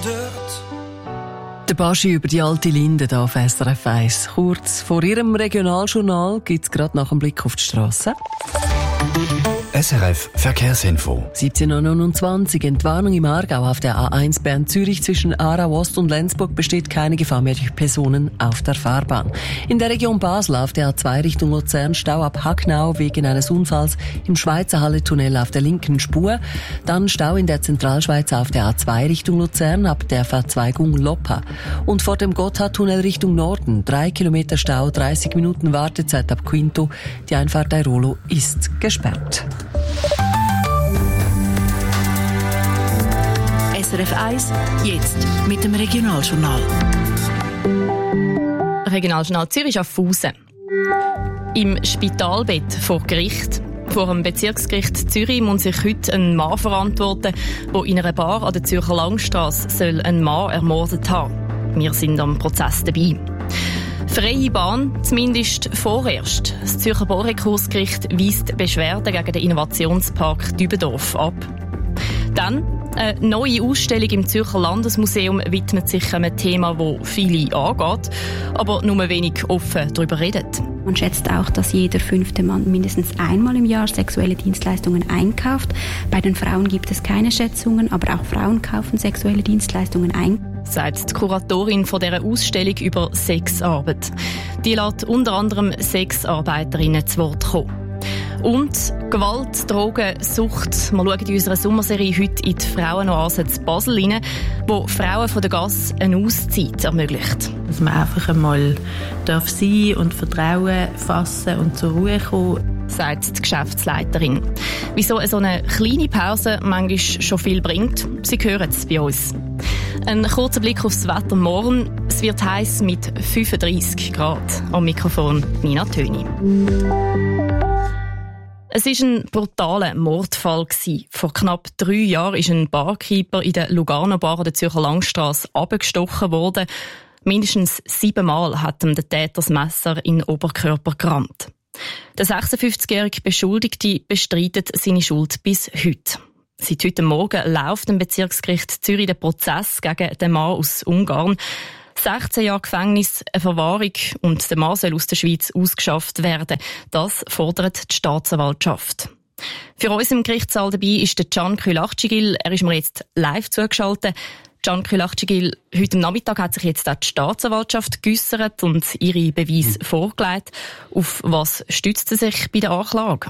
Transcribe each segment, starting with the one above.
dort. Der Baschi über die alte Linde hier auf SRF 1. Kurz vor ihrem Regionaljournal gibt es gerade nach dem Blick auf die Strasse. SRF Verkehrsinfo. 17:29 Uhr. Entwarnung im Aargau auf der A1 Bern-Zürich zwischen Aarau Ost und Lenzburg besteht keine Gefahr mehr durch Personen auf der Fahrbahn. In der Region Basel auf der A2 Richtung Luzern Stau ab Hacknau wegen eines Unfalls im Schweizer Halle-Tunnel auf der linken Spur. Dann Stau in der Zentralschweiz auf der A2 Richtung Luzern ab der Verzweigung Loppa. Und vor dem Gotthardtunnel Richtung Norden 3 Kilometer Stau, 30 Minuten Wartezeit ab Quinto. Die Einfahrt Airolo ist gesperrt. SRF 1, jetzt mit dem Regionaljournal. Regionaljournal Zürich Schaffhausen. Im Spitalbett vor Gericht. Vor dem Bezirksgericht Zürich muss sich heute ein Mann verantworten, der in einer Bar an der Zürcher Langstrasse einen Mann ermordet haben soll. Wir sind am Prozess dabei. Freie Bahn, zumindest vorerst. Das Zürcher Baurekursgericht weist Beschwerden gegen den Innovationspark Dübendorf ab. Dann eine neue Ausstellung im Zürcher Landesmuseum widmet sich einem Thema, das viele angeht, aber nur wenig offen darüber redet. Man schätzt auch, dass jeder 5. Mann mindestens einmal im Jahr sexuelle Dienstleistungen einkauft. Bei den Frauen gibt es keine Schätzungen, aber auch Frauen kaufen sexuelle Dienstleistungen ein. Sagt die Kuratorin von dieser Ausstellung über Sexarbeit. Die lässt unter anderem Sexarbeiterinnen zu Wort kommen. Und Gewalt, Drogen, Sucht. Wir schauen in unserer Sommerserie heute in die Frauenoase zu Basel rein, wo Frauen von der Gasse eine Auszeit ermöglicht. Dass man einfach einmal darf sein und Vertrauen fassen und zur Ruhe kommen. Sagt die Geschäftsleiterin. Wieso so eine kleine Pause manchmal schon viel bringt, Sie hören es bei uns. Ein kurzer Blick aufs Wetter morgen. Es wird heiß mit 35 Grad. Am Mikrofon Nina Töni. Es war ein brutaler Mordfall. Vor knapp 3 Jahren ist ein Barkeeper in der Lugano Bar an der Zürcher Langstrasse abgestochen worden. Mindestens 7 Mal hat ihm der Täter das Messer in den Oberkörper gerammt. Der 56-jährige Beschuldigte bestreitet seine Schuld bis heute. Seit heute Morgen läuft im Bezirksgericht Zürich der Prozess gegen den Mann aus Ungarn. 16 Jahre Gefängnis, eine Verwahrung und der Mann soll aus der Schweiz ausgeschafft werden. Das fordert die Staatsanwaltschaft. Für uns im Gerichtssaal dabei ist der Can Kühlachcigil. Er ist mir jetzt live zugeschaltet. Can Kühlachcigil, heute Nachmittag hat sich jetzt auch die Staatsanwaltschaft geäussert und ihre Beweise vorgelegt. Auf was stützt er sich bei der Anklage?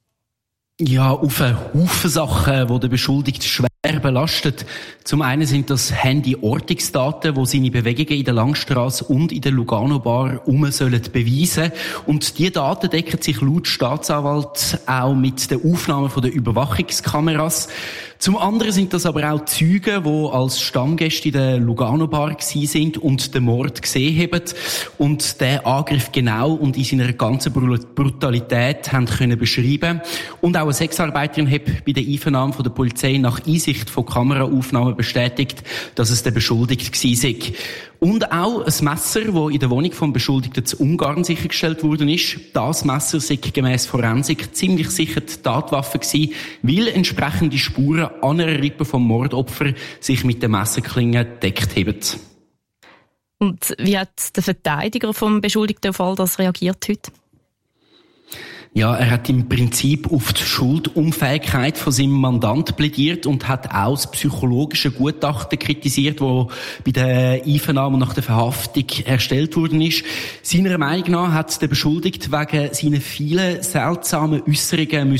Ja, auf einen Haufen Sachen, die der Beschuldigte schwer belastet. Zum einen sind das Handy-Ortungsdaten, die seine Bewegungen in der Langstrasse und in der Lugano-Bar sollen beweisen. Und diese Daten decken sich laut Staatsanwalt auch mit den Aufnahmen von den Überwachungskameras. Zum anderen sind das aber auch Zeugen, die als Stammgäste in der Lugano-Bar sind und den Mord gesehen haben und den Angriff genau und in seiner ganzen Brutalität haben können beschreiben. Und auch eine Sexarbeiterin hat bei der Einvernahme von der Polizei nach Einsicht von Kameraaufnahmen bestätigt, dass es der Beschuldigte war. Und auch ein Messer, das in der Wohnung vom Beschuldigten zu Ungarn sichergestellt worden ist. Das Messer sei gemäss Forensik ziemlich sicher die Tatwaffe gewesen, weil entsprechende Spuren an einer Rippe vom Mordopfer sich mit der Messerklinge gedeckt haben. Und wie hat der Verteidiger vom Beschuldigten auf all das reagiert heute? Ja, er hat im Prinzip auf die Schuldunfähigkeit von seinem Mandant plädiert und hat auch das psychologische Gutachten kritisiert, das bei der Einvernahme und nach der Verhaftung erstellt worden ist. Seiner Meinung nach hat der Beschuldigte wegen seiner vielen seltsamen Äusserungen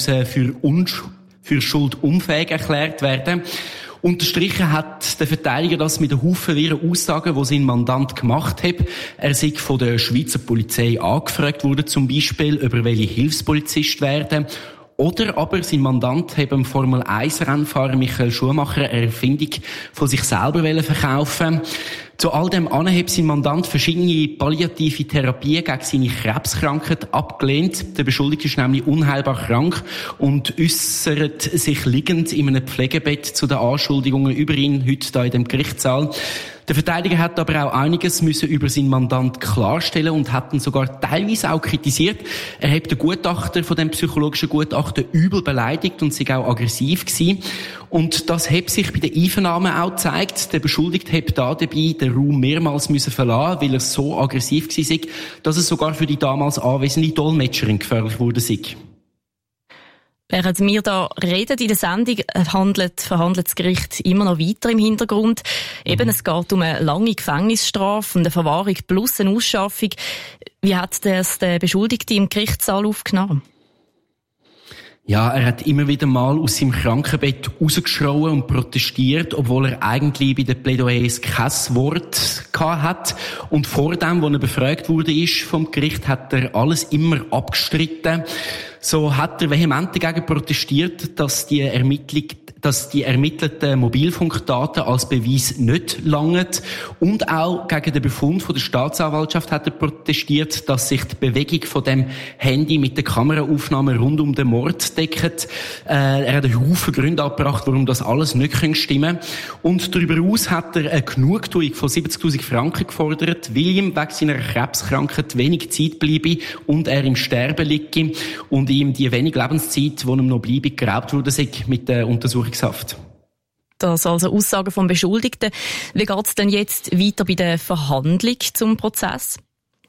für schuldunfähig erklärt werden. Unterstrichen hat der Verteidiger das mit den Haufen wirren Aussagen, die sein Mandant gemacht hat. Er sei von der Schweizer Polizei angefragt worden, zum Beispiel, ob er Hilfspolizist werden. Oder aber sein Mandant hat dem Formel-1-Rennfahrer Michael Schumacher eine Erfindung von sich selber verkaufen. Zu all dem hat sein Mandant verschiedene palliative Therapien gegen seine Krebskrankheit abgelehnt. Der Beschuldigte ist nämlich unheilbar krank und äußert sich liegend in einem Pflegebett zu den Anschuldigungen über ihn heute hier in dem Gerichtssaal. Der Verteidiger hat aber auch einiges müssen über seinen Mandant klarstellen und hat ihn sogar teilweise auch kritisiert. Er hat den Gutachter von dem psychologischen Gutachten übel beleidigt und sei auch aggressiv gewesen. Und das hat sich bei der Einvernahme auch gezeigt. Der Beschuldigte hat da dabei den Raum mehrmals müssen verlassen, weil er so aggressiv gewesen sei, dass es sogar für die damals anwesende Dolmetscherin gefährlich wurde sei. Während wir da reden in der Sendung, verhandelt das Gericht immer noch weiter im Hintergrund. Eben, es geht um eine lange Gefängnisstrafe und eine Verwahrung plus eine Ausschaffung. Wie hat das der Beschuldigte im Gerichtssaal aufgenommen? Ja, er hat immer wieder mal aus seinem Krankenbett rausgeschrien und protestiert, obwohl er eigentlich bei den Plädoyers kein Wort gehabt hat. Und vor dem, wo er befragt wurde vom Gericht, hat er alles immer abgestritten. So hat er vehement dagegen protestiert, dass die ermittelten Mobilfunkdaten als Beweis nicht langen. Und auch gegen den Befund von der Staatsanwaltschaft hat er protestiert, dass sich die Bewegung von dem Handy mit der Kameraaufnahme rund um den Mord deckt. Er hat einen Haufen Gründe angebracht, warum das alles nicht stimmen kann. Und darüber hinaus hat er eine Genugtuung von 70.000 Franken gefordert, weil ihm wegen seiner Krebskrankheit wenig Zeit bleibe und er im Sterben liege und ihm die wenig Lebenszeit, die ihm noch bleibe, geraubt wurde, mit der Untersuchungshaft. Das also Aussagen vom Beschuldigten. Wie geht es denn jetzt weiter bei der Verhandlung zum Prozess?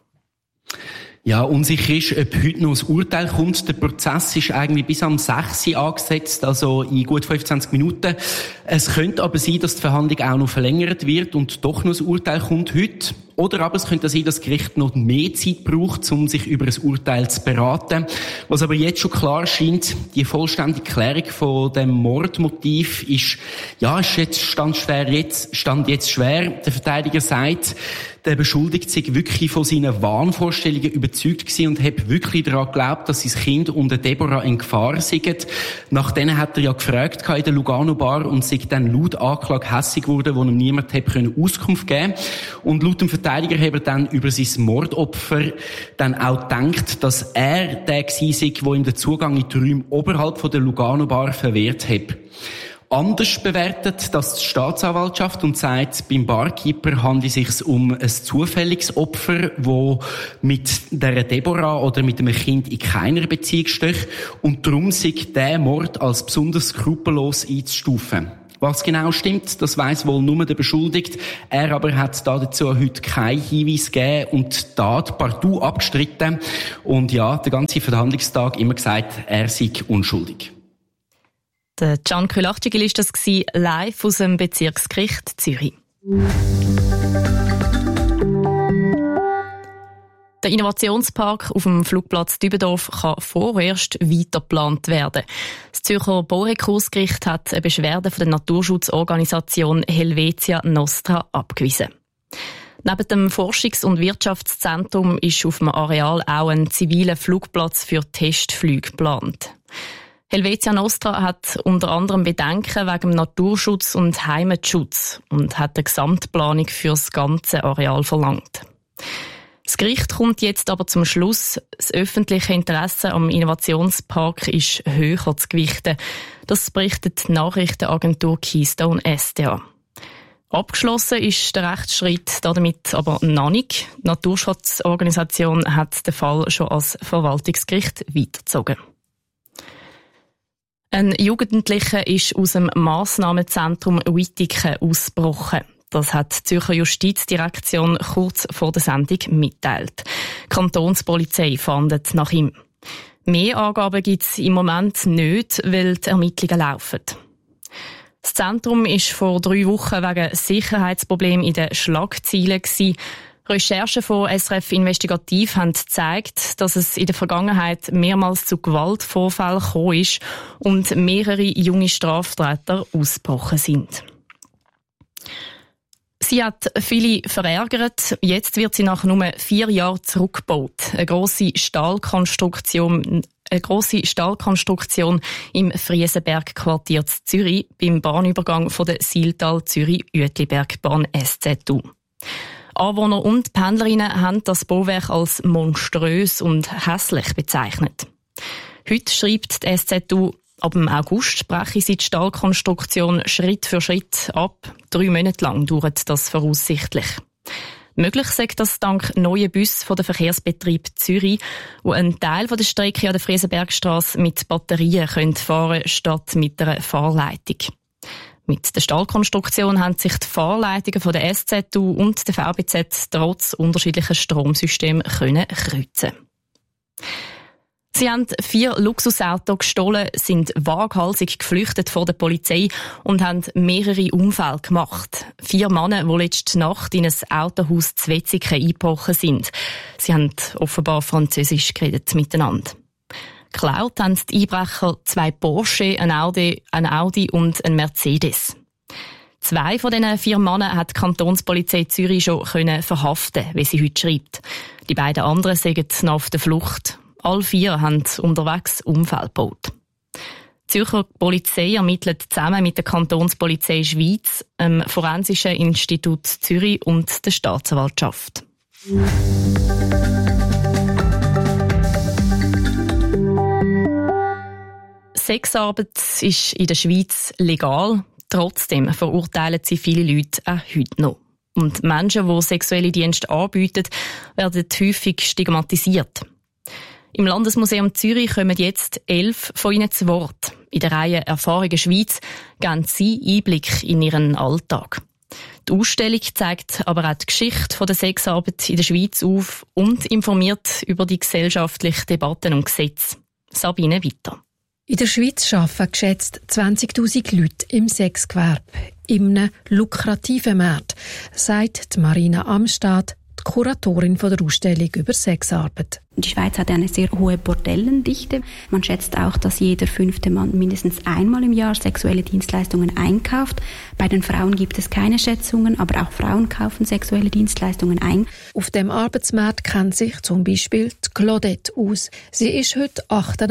Ja, unsicher ist, ob heute noch ein Urteil kommt. Der Prozess ist eigentlich bis am 6. Uhr angesetzt, also in gut 25 Minuten. Es könnte aber sein, dass die Verhandlung auch noch verlängert wird und doch noch ein Urteil kommt heute. Oder aber es könnte sein, dass das Gericht noch mehr Zeit braucht, um sich über ein Urteil zu beraten. Was aber jetzt schon klar scheint, die vollständige Klärung von dem Mordmotiv ist jetzt stand jetzt schwer. Der Verteidiger sagt, der Beschuldigte sei wirklich von seinen Wahnvorstellungen überzeugt gewesen und hat wirklich daran geglaubt, dass sein Kind und Deborah in Gefahr sind. Nach denen hat er ja gefragt in der Lugano Bar und sei dann laut Anklage hässig geworden, wo ihm niemand Auskunft geben konnte. Und laut dem Verteidiger hat er dann über sein Mordopfer dann auch gedacht, dass er der gewesen sei, der ihm den Zugang in die Räume oberhalb von der Lugano Bar verwehrt hat. Anders bewertet das die Staatsanwaltschaft und sagt, beim Barkeeper handelt es sich um ein zufälliges Opfer, das mit der Deborah oder mit einem Kind in keiner Beziehung steht und darum sei der Mord als besonders skrupellos einzustufen. Was genau stimmt, das weiss wohl nur der Beschuldigte. Er aber hat dazu heute keinen Hinweis gegeben und die Tat partout abgestritten. Und ja, den ganzen Verhandlungstag immer gesagt, er sei unschuldig. Der Can Kühlachtigil ist das live aus dem Bezirksgericht Zürich. Der Innovationspark auf dem Flugplatz Dübendorf kann vorerst weiter geplant werden. Das Zürcher Baurechtsgericht hat eine Beschwerde von der Naturschutzorganisation Helvetia Nostra abgewiesen. Neben dem Forschungs- und Wirtschaftszentrum ist auf dem Areal auch ein ziviler Flugplatz für Testflüge geplant. Helvetia Nostra hat unter anderem Bedenken wegen dem Naturschutz und Heimatschutz und hat eine Gesamtplanung für das ganze Areal verlangt. Das Gericht kommt jetzt aber zum Schluss, das öffentliche Interesse am Innovationspark ist höher zu gewichten. Das berichtet die Nachrichtenagentur Keystone SDA. Abgeschlossen ist der Rechtsschritt damit aber noch nicht. Die Naturschutzorganisation hat den Fall schon als Verwaltungsgericht weitergezogen. Ein Jugendlicher ist aus dem Massnahmenzentrum Wittigen ausgebrochen. Das hat die Zürcher Justizdirektion kurz vor der Sendung mitteilt. Die Kantonspolizei fahndet nach ihm. Mehr Angaben gibt es im Moment nicht, weil die Ermittlungen laufen. Das Zentrum war vor 3 Wochen wegen Sicherheitsproblemen in den Schlagzeilen gewesen. Recherchen von SRF Investigativ haben gezeigt, dass es in der Vergangenheit mehrmals zu Gewaltvorfällen gekommen ist und mehrere junge Straftäter ausgebrochen sind. Sie hat viele verärgert. Jetzt wird sie nach nur 4 Jahren zurückgebaut. Eine grosse Stahlkonstruktion im Friesenberg-Quartier Zürich beim Bahnübergang von der Siltal Zürich-Uetlibergbahn SZU. Anwohner und Pendlerinnen haben das Bauwerk als monströs und hässlich bezeichnet. Heute schreibt die SZU, ab dem August breche sie die Stahlkonstruktion Schritt für Schritt ab. 3 Monate lang dauert das voraussichtlich. Möglich sei das dank neuen Bussen von der Verkehrsbetrieb Zürich, die einen Teil der Strecke an der Friesenbergstrasse mit Batterien fahren können, statt mit einer Fahrleitung. Mit der Stahlkonstruktion haben sich die Fahrleitungen von der SZU und der VBZ trotz unterschiedlicher Stromsysteme kreuzen. Sie haben 4 Luxusautos gestohlen, sind waghalsig geflüchtet vor der Polizei und haben mehrere Unfälle gemacht. 4 Männer, die letzte Nacht in ein Autohaus zu Wetzikon eingebrochen sind. Sie haben offenbar Französisch geredet miteinander. Geklaut haben die Einbrecher 2 Porsche, ein Audi und ein Mercedes. 2 von diesen 4 Männern hat die Kantonspolizei Zürich schon verhaften, wie sie heute schreibt. Die beiden anderen sind noch auf der Flucht. Alle 4 haben unterwegs Unfälle gebaut. Die Zürcher Polizei ermittelt zusammen mit der Kantonspolizei Schweiz, dem Forensischen Institut Zürich und der Staatsanwaltschaft. Sexarbeit ist in der Schweiz legal. Trotzdem verurteilen sie viele Leute auch heute noch. Und Menschen, die sexuelle Dienste anbieten, werden häufig stigmatisiert. Im Landesmuseum Zürich kommen jetzt 11 von ihnen zu Wort. In der Reihe «Erfahrungen Schweiz» geben sie Einblick in ihren Alltag. Die Ausstellung zeigt aber auch die Geschichte der Sexarbeit in der Schweiz auf und informiert über die gesellschaftlichen Debatten und Gesetze. Sabine Witter. In der Schweiz arbeiten geschätzt 20'000 Leute im Sexgewerbe, in einem lukrativen Markt, sagt Marina Amstad, die Kuratorin der Ausstellung über Sexarbeit. Die Schweiz hat eine sehr hohe Bordellendichte. Man schätzt auch, dass jeder 5. Mann mindestens einmal im Jahr sexuelle Dienstleistungen einkauft. Bei den Frauen gibt es keine Schätzungen, aber auch Frauen kaufen sexuelle Dienstleistungen ein. Auf dem Arbeitsmarkt kennt sich zum Beispiel die Claudette aus. Sie ist heute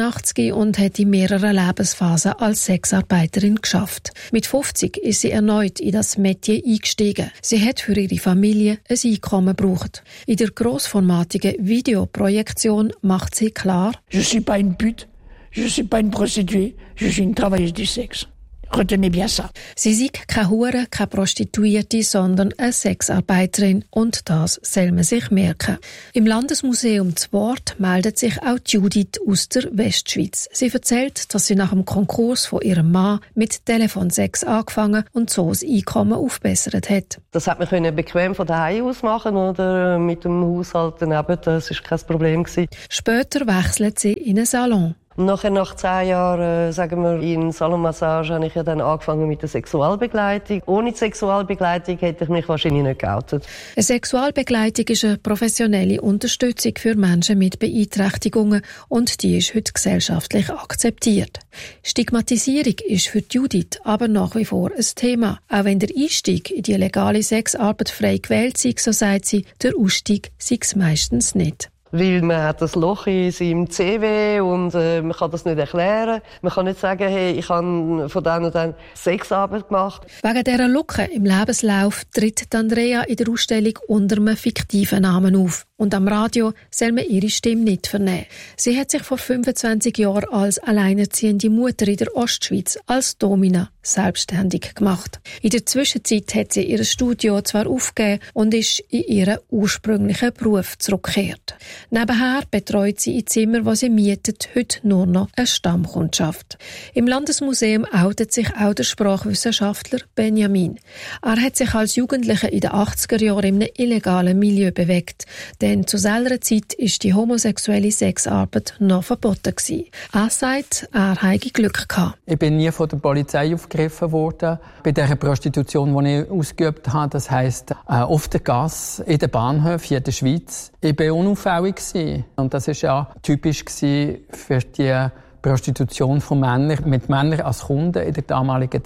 88 und hat in mehreren Lebensphasen als Sexarbeiterin geschafft. Mit 50 ist sie erneut in das Metier eingestiegen. Sie hat für ihre Familie ein Einkommen gebraucht. In der grossformatigen Videoprojektion macht sie klar: Je suis pas une pute, je suis pas une prostituée, je suis une travailleuse du sexe. Retenez bien ça. Sie sei keine Hure, keine Prostituierte, sondern eine Sexarbeiterin. Und das soll man sich merken. Im Landesmuseum zu Wort meldet sich auch Judith aus der Westschweiz. Sie erzählt, dass sie nach dem Konkurs von ihrem Mann mit Telefonsex angefangen und so das Einkommen aufbessert hat. Das hat man bequem von daheim aus machen oder mit dem Haushalt daneben. Das war kein Problem. Später wechselt sie in einen Salon. Nachher, nach 10 Jahren, sagen wir, in Salonmassage, habe ich ja dann angefangen mit der Sexualbegleitung. Ohne die Sexualbegleitung hätte ich mich wahrscheinlich nicht geoutet. Eine Sexualbegleitung ist eine professionelle Unterstützung für Menschen mit Beeinträchtigungen und die ist heute gesellschaftlich akzeptiert. Stigmatisierung ist für Judith aber nach wie vor ein Thema. Auch wenn der Einstieg in die legale Sexarbeit frei gewählt sei, so sagt sie, der Ausstieg sei es meistens nicht. Weil man hat das Loch in seinem CW und man kann das nicht erklären. Man kann nicht sagen, hey, ich habe von dann und dann Sexarbeit gemacht. Wegen dieser Lücke im Lebenslauf tritt Andrea in der Ausstellung unter einem fiktiven Namen auf. Und am Radio soll man ihre Stimme nicht vernehmen. Sie hat sich vor 25 Jahren als alleinerziehende Mutter in der Ostschweiz als Domina selbstständig gemacht. In der Zwischenzeit hat sie ihr Studio zwar aufgegeben und ist in ihren ursprünglichen Beruf zurückgekehrt. Nebenher betreut sie in Zimmer, wo sie mietet, heute nur noch eine Stammkundschaft. Im Landesmuseum outet sich auch der Sprachwissenschaftler Benjamin. Er hat sich als Jugendlicher in den 80er Jahren in einem illegalen Milieu bewegt. Denn zu selber Zeit war die homosexuelle Sexarbeit noch verboten gewesen. Er sagt, er habe Glück gehabt. Ich bin nie von der Polizei aufgegriffen worden. Bei der Prostitution, die ich ausgeübt habe, das heisst auf der Gasse, in den Bahnhöfen in der Schweiz. Ich war unauffällig gewesen. Und das war ja typisch für die Prostitution von Männern, mit Männern als Kunden in der damaligen Zeit.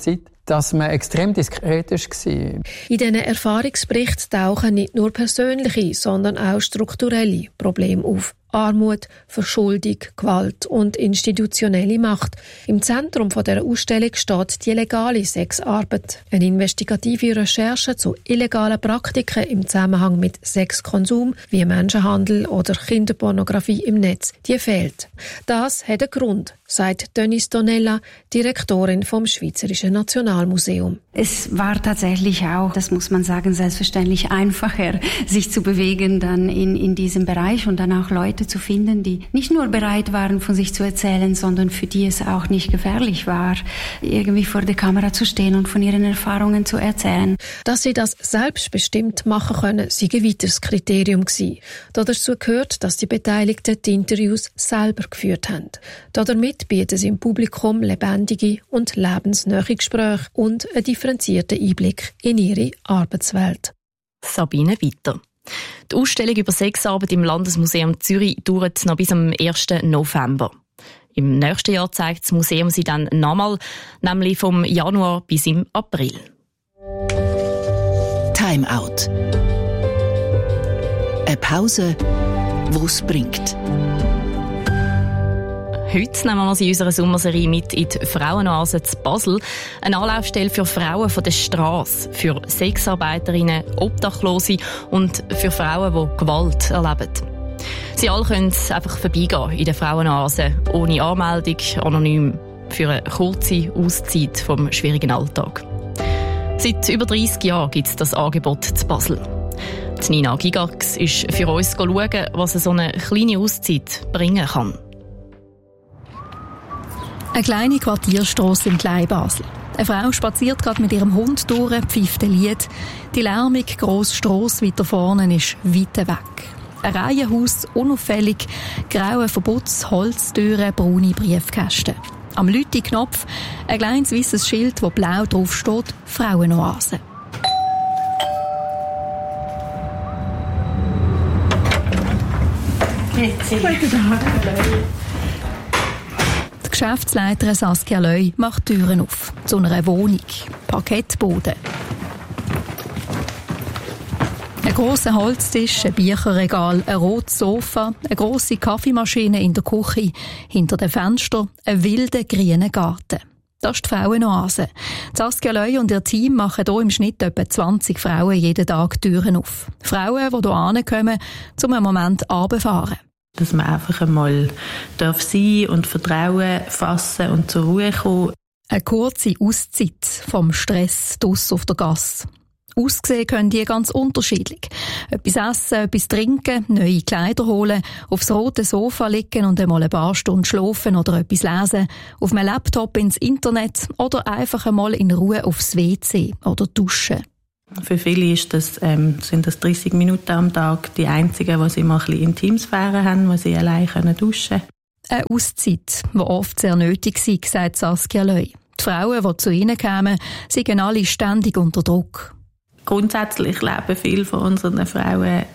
dass man extrem diskret war. In diesen Erfahrungsberichten tauchen nicht nur persönliche, sondern auch strukturelle Probleme auf. Armut, Verschuldung, Gewalt und institutionelle Macht. Im Zentrum dieser Ausstellung steht die legale Sexarbeit. Eine investigative Recherche zu illegalen Praktiken im Zusammenhang mit Sexkonsum, wie Menschenhandel oder Kinderpornografie im Netz, die fehlt. Das hat einen Grund, sagt Denise Donella, Direktorin vom Schweizerischen Nationalmuseum. Es war tatsächlich auch, das muss man sagen, selbstverständlich einfacher, sich zu bewegen dann in diesem Bereich und dann auch Leute zu finden, die nicht nur bereit waren, von sich zu erzählen, sondern für die es auch nicht gefährlich war, irgendwie vor der Kamera zu stehen und von ihren Erfahrungen zu erzählen. Dass sie das selbstbestimmt machen können, sei ein weiteres Kriterium gewesen. Dazu gehört, dass die Beteiligten die Interviews selber geführt haben. Damit bieten sie im Publikum lebendige und lebensnahe Gespräche und einen differenzierten Einblick in ihre Arbeitswelt. Sabine Witter. Die Ausstellung über Sexarbeit im Landesmuseum Zürich dauert noch bis am 1. November. Im nächsten Jahr zeigt das Museum sie dann nochmal, nämlich vom Januar bis im April. Time Out. Eine Pause, die es bringt. Heute nehmen wir sie in unserer Sommerserie mit in die Frauenoase zu Basel. Eine Anlaufstelle für Frauen von der Straße, für Sexarbeiterinnen, Obdachlose und für Frauen, die Gewalt erleben. Sie alle können einfach vorbeigehen in der Frauenoase, ohne Anmeldung, anonym, für eine kurze Auszeit vom schwierigen Alltag. Seit über 30 Jahren gibt es das Angebot zu Basel. Die Nina Gigax ist für uns schauen, was so eine kleine Auszeit bringen kann. Eine kleine Quartierstrasse in Kleinbasel. Eine Frau spaziert gerade mit ihrem Hund durch, pfeift ein Lied. Die lärmige grosse Strasse weiter vorne ist weit weg. Ein Reihenhaus, unauffällig, graue Verputz, Holztüren, braune Briefkästen. Am Lüti-Knopf ein kleines weisses Schild, wo blau drauf steht: Frauenoase. Guten Tag. Die Geschäftsleiterin Saskia Löy macht Türen auf zu einer Wohnung. Parkettboden. Ein grosser Holztisch, ein Bücherregal, ein rotes Sofa, eine grosse Kaffeemaschine in der Küche, hinter dem Fenster ein wilder grüner Garten. Das ist die Frauenoase. Saskia Löy und ihr Team machen hier im Schnitt etwa 20 Frauen jeden Tag Türen auf. Frauen, die hier hinkommen, um einen Moment runterzufahren. Dass man einfach einmal sein und Vertrauen fassen und zur Ruhe kommen. Eine kurze Auszeit vom Stress draussen auf der Gasse. Aussehen können die ganz unterschiedlich. Etwas essen, etwas trinken, neue Kleider holen, aufs rote Sofa liegen und einmal ein paar Stunden schlafen oder etwas lesen, auf einem Laptop ins Internet oder einfach einmal in Ruhe aufs WC oder duschen. Für viele sind das 30 Minuten am Tag die einzigen, die sie mal ein bisschen Intimsphäre haben, wo sie allein duschen können. Eine Auszeit, die oft sehr nötig war, sagt Saskia Löy. Die Frauen, die zu ihnen kamen, seien alle ständig unter Druck. Grundsätzlich leben viele von unseren Frauen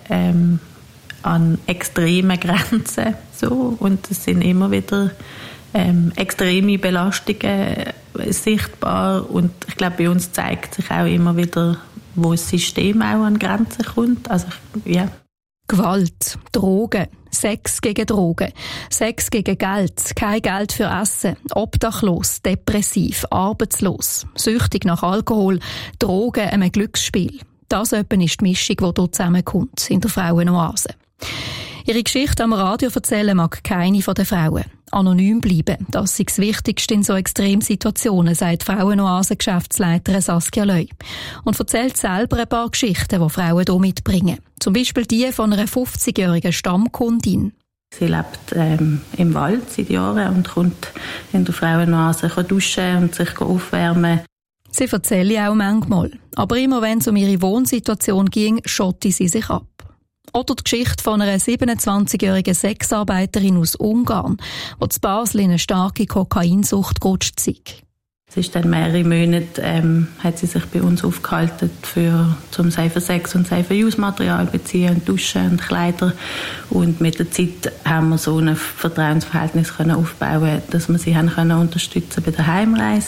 an extremen Grenzen. So. Und es sind immer wieder extreme Belastungen sichtbar. Und ich glaube, bei uns zeigt sich auch immer wieder, wo das System auch an Grenzen kommt. Also, ja. Gewalt, Drogen, Sex gegen Drogen, Sex gegen Geld, kein Geld für Essen, obdachlos, depressiv, arbeitslos, süchtig nach Alkohol, Drogen, einem Glücksspiel. Das ist die Mischung, die hier zusammenkommt in der Frauenoase. Ihre Geschichte am Radio erzählen mag keine von den Frauen. Anonym bleiben, das ist das Wichtigste in so Extremsituationen, sagt Frauenoase-Geschäftsleiterin Saskia Löy. Und erzählt selber ein paar Geschichten, die Frauen hier mitbringen. Zum Beispiel die von einer 50-jährigen Stammkundin. Sie lebt im Wald seit Jahren und kommt in der Frauenoase duschen und sich aufwärmen. Sie erzähle auch manchmal. Aber immer wenn es um ihre Wohnsituation ging, schotte sie sich ab. Oder die Geschichte von einer 27-jährigen Sexarbeiterin aus Ungarn, die zu Basel in eine starke Kokainsucht gerutscht sei. Es ist dann mehrere Monate, hat sie sich bei uns aufgehalten, zum Safer Sex und Safer Use Material beziehen, Duschen und Kleider. Und mit der Zeit haben wir so ein Vertrauensverhältnis aufbauen, dass wir sie haben unterstützen bei der Heimreise.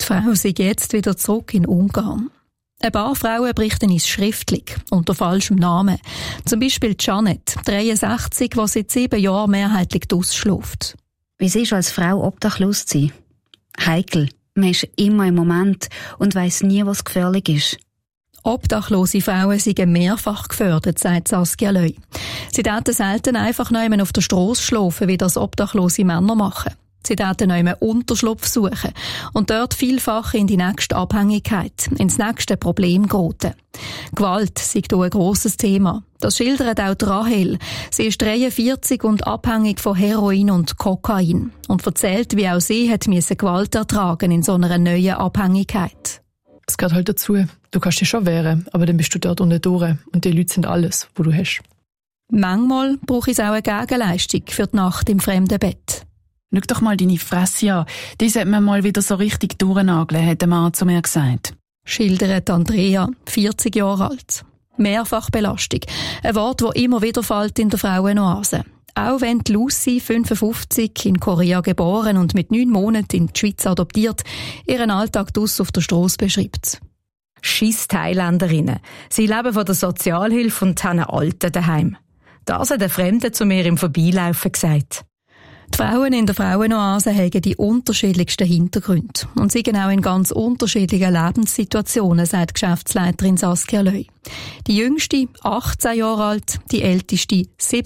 Die Frau sei jetzt wieder zurück in Ungarn. Ein paar Frauen berichten uns schriftlich, unter falschem Namen. Zum Beispiel Janet, 63, die seit 7 Jahren mehrheitlich ausschläft. Wie es ist, als Frau obdachlos zu sein? Heikel. Man ist immer im Moment und weiss nie, was gefährlich ist. Obdachlose Frauen seien mehrfach gefördert, sagt Saskia Löy. Sie dürfen selten einfach nicht auf der Strasse schlafen, wie das obdachlose Männer machen. Sie dürfen nicht Unterschlupf suchen und dort vielfach in die nächste Abhängigkeit, ins nächste Problem geraten. Gewalt sei hier ein grosses Thema. Das schildert auch Rahel. Sie ist 43 und abhängig von Heroin und Kokain und erzählt, wie auch sie hat Gewalt ertragen in so einer neuen Abhängigkeit. Es gehört halt dazu. Du kannst dich schon wehren, aber dann bist du dort unten durch und die Leute sind alles, was du hast. Manchmal brauche ich auch eine Gegenleistung für die Nacht im fremden Bett. Schau doch mal deine Fresse an. Die sollte man mal wieder so richtig durchnageln, hat der Mann zu mir gesagt. Schildert Andrea, 40 Jahre alt. Mehrfachbelastung. Ein Wort, das immer wieder fällt in der Frauenoase. Auch wenn Lucy, 55, in Korea geboren und mit 9 Monaten in die Schweiz adoptiert, ihren Alltag draussen auf der Strasse beschreibt. Scheiss Thailänderinnen. Sie leben von der Sozialhilfe und haben einen Alten daheim. Das hat ein Fremder zu mir im Vorbeilaufen gesagt. Die Frauen in der Frauenoase haben die unterschiedlichsten Hintergründe und sind auch in ganz unterschiedlichen Lebenssituationen, sagt Geschäftsleiterin Saskia Löy. Die jüngste, 18 Jahre alt, die älteste,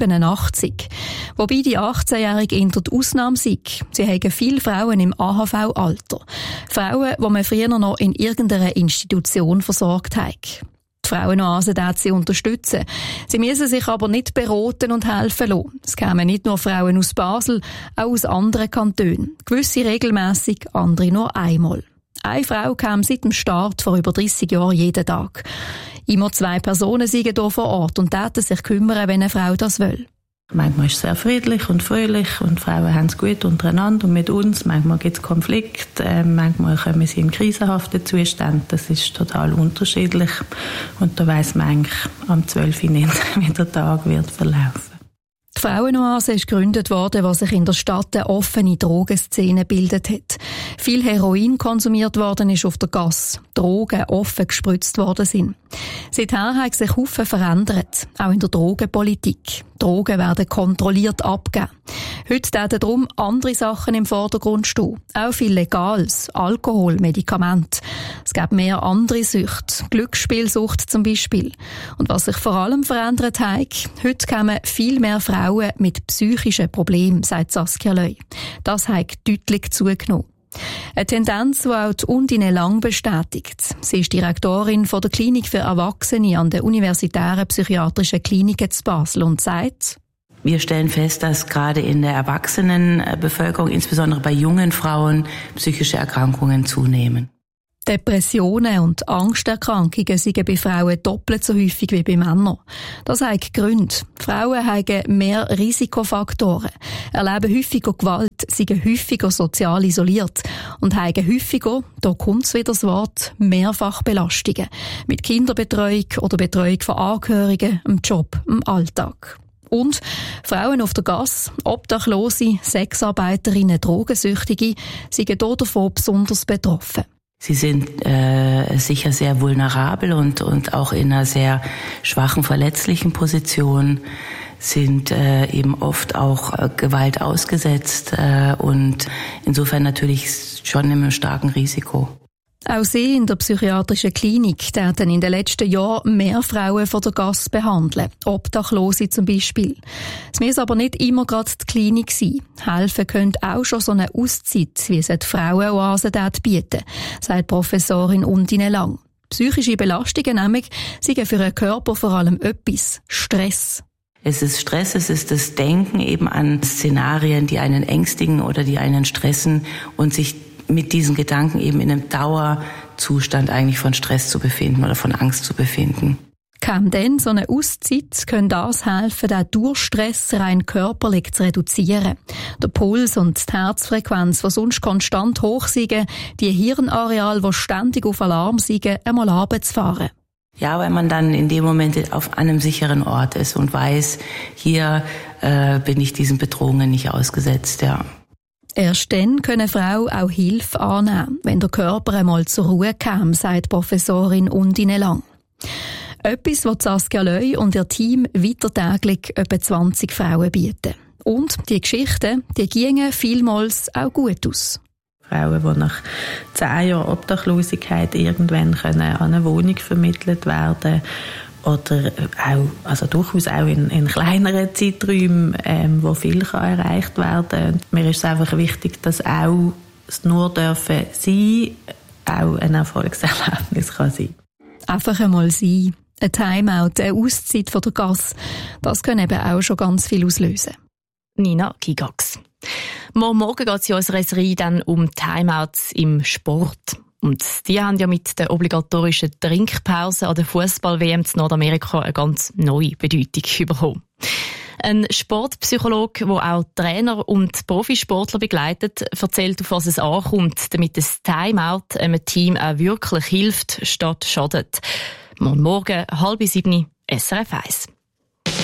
87. Wobei die 18-Jährige eher die Ausnahme sei. Sie haben viele Frauen im AHV-Alter. Frauen, die man früher noch in irgendeiner Institution versorgt hat. Die Frauenoase darf sie unterstützen. Sie müssen sich aber nicht beraten und helfen lassen. Es kämen nicht nur Frauen aus Basel, auch aus anderen Kantonen. Gewisse regelmässig, andere nur einmal. Eine Frau kam seit dem Start vor über 30 Jahren jeden Tag. Immer 2 Personen seien hier vor Ort und täten sich kümmern, wenn eine Frau das will. Manchmal ist es sehr friedlich und fröhlich und Frauen haben es gut untereinander und mit uns. Manchmal gibt es Konflikte, manchmal kommen sie in krisenhaften Zustand. Das ist total unterschiedlich. Und da weiss man eigentlich am 12. nicht, wie der Tag wird verlaufen. Die Frauenoase ist gegründet worden, was sich in der Stadt eine offene Drogenszene gebildet hat. Viel Heroin konsumiert worden ist auf der Gasse, Drogen offen gespritzt worden sind. Seither haben sich Haufen verändert, auch in der Drogenpolitik. Drogen werden kontrolliert abgegeben. Heute werden darum andere Sachen im Vordergrund stehen. Auch viel Legales, Alkohol, Medikamente. Es gibt mehr andere Süchte, Glücksspielsucht zum Beispiel. Und was sich vor allem verändert hat, heute kommen viel mehr Frauen mit psychischen Problemen, sagt Saskia Löy. Das hat deutlich zugenommen. Eine Tendenz, die auch die Undine Lang bestätigt. Sie ist Direktorin von der Klinik für Erwachsene an der Universitären Psychiatrischen Klinik in Basel und sagt: Wir stellen fest, dass gerade in der Erwachsenenbevölkerung, insbesondere bei jungen Frauen, psychische Erkrankungen zunehmen. Depressionen und Angsterkrankungen sind bei Frauen doppelt so häufig wie bei Männern. Das hat Gründe. Frauen haben mehr Risikofaktoren, erleben häufiger Gewalt, sind häufiger sozial isoliert und haben häufiger, da kommt wieder das Wort, Mehrfachbelastungen mit Kinderbetreuung oder Betreuung von Angehörigen, im Job, im Alltag. Und Frauen auf der Gasse, Obdachlose, Sexarbeiterinnen, Drogensüchtige sind davon besonders betroffen. Sie sind sicher sehr vulnerabel und auch in einer sehr schwachen, verletzlichen Position, sind eben oft auch Gewalt ausgesetzt und insofern natürlich schon in einem starken Risiko. Auch sie in der psychiatrischen Klinik werden in den letzten Jahren mehr Frauen von der Gasse behandeln, Obdachlose zum Beispiel. Es muss aber nicht immer gerade die Klinik sein. Helfen könnte auch schon so eine Auszeit, wie es die Frauenoase bieten, sagt Professorin Undine Lang. Psychische Belastungen nämlich sind für den Körper vor allem etwas: Stress. Es ist Stress, es ist das Denken eben an Szenarien, die einen ängstigen oder die einen stressen und sich mit diesen Gedanken eben in einem Dauerzustand eigentlich von Stress zu befinden oder von Angst zu befinden. Kann denn so eine Auszeit, können das helfen, den Durchstress rein körperlich zu reduzieren? Der Puls und die Herzfrequenz, die sonst konstant hoch sind, die Hirnareale, die ständig auf Alarm sind, einmal runterzufahren. Ja, weil man dann in dem Moment auf einem sicheren Ort ist und weiß, hier bin ich diesen Bedrohungen nicht ausgesetzt, ja. Erst dann können Frauen auch Hilfe annehmen, wenn der Körper einmal zur Ruhe kam, sagt Professorin Undine Lang. Etwas, was Saskia Löy und ihr Team weiter täglich etwa 20 Frauen bieten. Und die Geschichten, die gingen vielmals auch gut aus. Frauen, die nach 10 Jahren Obdachlosigkeit irgendwann an eine Wohnung vermittelt werden oder auch, also durchaus auch in kleineren Zeiträumen, wo viel erreicht werden kann. Mir ist es einfach wichtig, dass auch es nur dürfen sein, auch ein Erfolgserlebnis kann sein. Einfach einmal sein. Ein Timeout, eine Auszeit von der Gasse. Das kann eben auch schon ganz viel auslösen. Nina Gigax. Morgen geht es in unserer Serie dann um Timeouts im Sport. Und die haben ja mit der obligatorischen Trinkpause an der Fußball-WM in Nordamerika eine ganz neue Bedeutung bekommen. Ein Sportpsychologe, der auch Trainer und Profisportler begleitet, erzählt, auf was es ankommt, damit das Timeout einem Team auch wirklich hilft, statt schadet. Morgen 6:30, SRF 1.